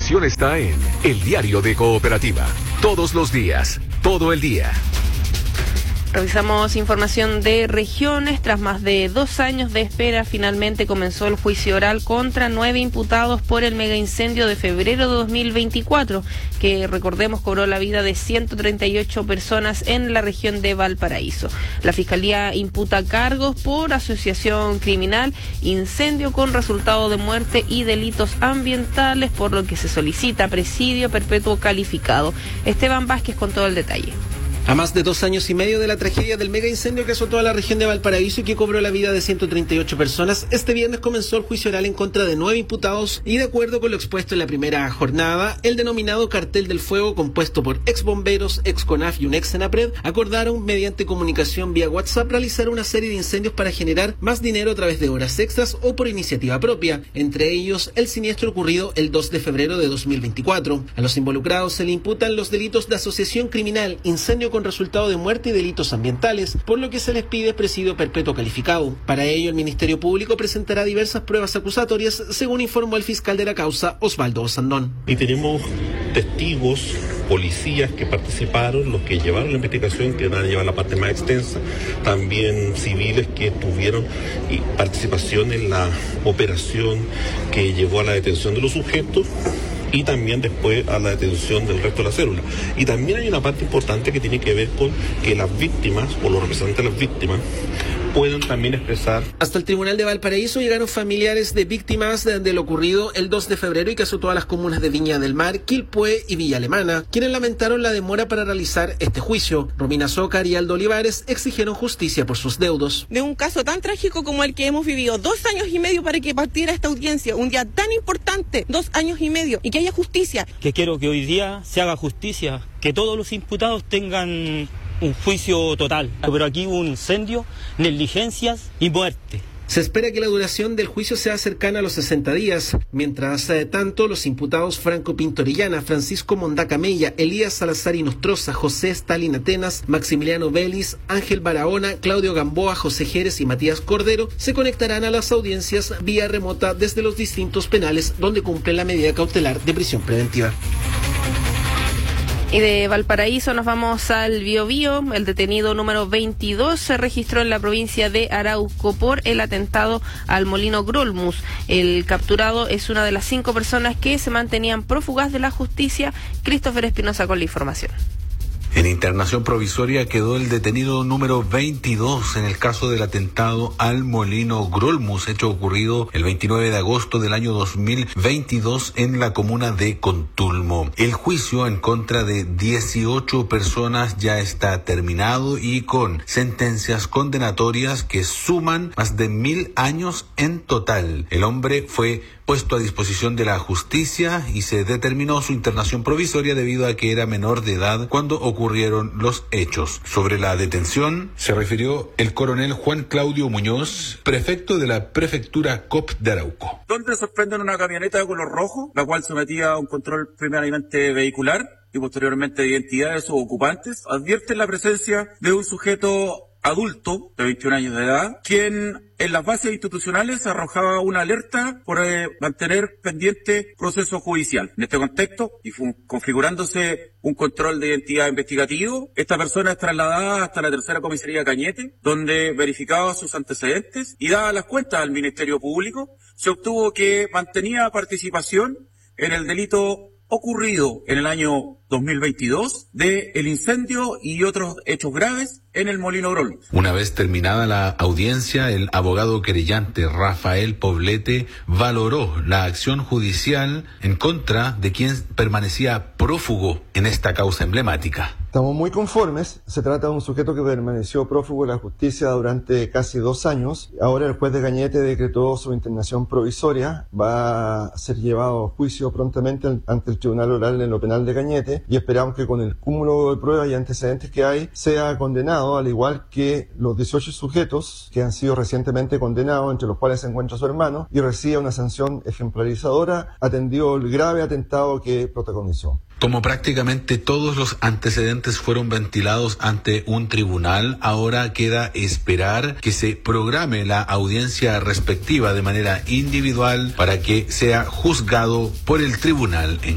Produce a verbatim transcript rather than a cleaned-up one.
información está en El Diario de Cooperativa. Todos los días, todo el día. Revisamos información de regiones. Tras más de dos años de espera, finalmente comenzó el juicio oral contra nueve imputados por el megaincendio de febrero de dos mil veinticuatro, que, recordemos, cobró la vida de ciento treinta y ocho personas en la región de Valparaíso. La Fiscalía imputa cargos por asociación criminal, incendio con resultado de muerte y delitos ambientales, por lo que se solicita presidio perpetuo calificado. Esteban Vázquez con todo el detalle. A más de dos años y medio de la tragedia del mega incendio que azotó a la región de Valparaíso y que cobró la vida de ciento treinta y ocho personas, este viernes comenzó el juicio oral en contra de nueve imputados y, de acuerdo con lo expuesto en la primera jornada, el denominado Cartel del Fuego, compuesto por ex bomberos, ex CONAF y un ex Senapred, acordaron mediante comunicación vía WhatsApp realizar una serie de incendios para generar más dinero a través de horas extras o por iniciativa propia, entre ellos el siniestro ocurrido el dos de febrero de dos mil veinticuatro. A los involucrados se le imputan los delitos de asociación criminal, incendio con con resultado de muerte y delitos ambientales, por lo que se les pide presidio perpetuo calificado. Para ello, el Ministerio Público presentará diversas pruebas acusatorias, según informó el fiscal de la causa, Osvaldo Osandón. Y tenemos testigos, policías que participaron, los que llevaron la investigación, que van a llevar la parte más extensa, también civiles que tuvieron participación en la operación que llevó a la detención de los sujetos, y también después a la detención del resto de la célula. Y también hay una parte importante que tiene que ver con que las víctimas, o los representantes de las víctimas, puedan también expresar. Hasta el Tribunal de Valparaíso llegaron familiares de víctimas de, de lo ocurrido el dos de febrero y que azotó a las comunas de Viña del Mar, Quilpué y Villa Alemana, quienes lamentaron la demora para realizar este juicio. Romina Zócar y Aldo Olivares exigieron justicia por sus deudos. De un caso tan trágico como el que hemos vivido, dos años y medio para que partiera esta audiencia, un día tan importante, dos años y medio, y que haya justicia. Que quiero que hoy día se haga justicia, que todos los imputados tengan un juicio total, pero aquí hubo un incendio, negligencias y muerte. Se espera que la duración del juicio sea cercana a los sesenta días. Mientras eh, tanto, los imputados Franco Pinto Orellana, Francisco Mondaca Mella, Elías Salazar y Nostroza, José Stalin Atenas, Maximiliano Vélez, Ángel Barahona, Claudio Gamboa, José Jerez y Matías Cordero se conectarán a las audiencias vía remota desde los distintos penales donde cumplen la medida cautelar de prisión preventiva. Y de Valparaíso nos vamos al Biobío. El detenido número veintidós se registró en la provincia de Arauco por el atentado al molino Grolmus. El capturado es una de las cinco personas que se mantenían prófugas de la justicia. Christopher Espinosa con la información. En internación provisoria quedó el detenido número veintidós en el caso del atentado al molino Grolmus, hecho ocurrido el veintinueve de agosto del año dos mil veintidós en la comuna de Contulmo. El juicio en contra de dieciocho personas ya está terminado y con sentencias condenatorias que suman más de mil años en total. El hombre fue puesto a disposición de la justicia y se determinó su internación provisoria debido a que era menor de edad cuando ocurrieron los hechos. Sobre la detención se refirió el coronel Juan Claudio Muñoz, prefecto de la prefectura C O P de Arauco. Donde sorprenden una camioneta de color rojo, la cual sometía a un control primeramente vehicular y posteriormente de identidad de sus ocupantes. Advierten la presencia de un sujeto adulto de veintiún años de edad, quien en las bases institucionales arrojaba una alerta por eh, mantener pendiente proceso judicial. En este contexto, y configurándose un control de identidad investigativo, esta persona es trasladada hasta la tercera comisaría Cañete, donde verificaba sus antecedentes y dadas las cuentas al Ministerio Público, se obtuvo que mantenía participación en el delito ocurrido en el año dos mil veintidós de el incendio y otros hechos graves en el molino Grolmus. Una vez terminada la audiencia, el abogado querellante Rafael Poblete valoró la acción judicial en contra de quien permanecía prófugo en esta causa emblemática. Estamos muy conformes. Se trata de un sujeto que permaneció prófugo de la justicia durante casi dos años. Ahora el juez de Cañete decretó su internación provisoria. Va a ser llevado a juicio prontamente ante el Tribunal Oral en lo penal de Cañete y esperamos que con el cúmulo de pruebas y antecedentes que hay sea condenado, al igual que los dieciocho sujetos que han sido recientemente condenados, entre los cuales se encuentra su hermano, y reciba una sanción ejemplarizadora atendido el grave atentado que protagonizó. Como prácticamente todos los antecedentes fueron ventilados ante un tribunal, ahora queda esperar que se programe la audiencia respectiva de manera individual para que sea juzgado por el tribunal en